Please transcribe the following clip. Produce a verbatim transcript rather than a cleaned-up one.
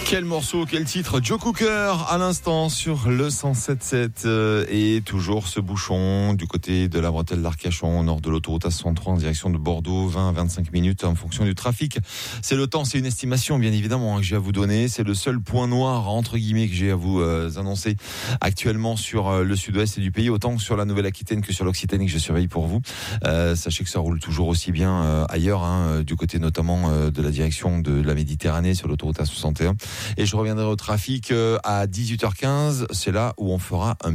Quel morceau, quel titre, Joe Cooker à l'instant sur le cent sept sept euh, et toujours ce bouchon du côté de la bretelle d'Arcachon au nord de l'autoroute A soixante-trois en direction de Bordeaux, vingt à vingt-cinq minutes en fonction du trafic. C'est le temps, c'est une estimation bien évidemment hein, que j'ai à vous donner, c'est le seul point noir entre guillemets que j'ai à vous euh, annoncer actuellement sur euh, le sud-ouest du pays, autant que sur la Nouvelle-Aquitaine que sur l'Occitanie que je surveille pour vous. Euh, sachez que ça roule toujours aussi bien euh, ailleurs, hein, du côté notamment euh, de la direction de la Méditerranée sur l'autoroute A soixante et un. Et je reviendrai au trafic à dix-huit heures quinze. C'est là où on fera un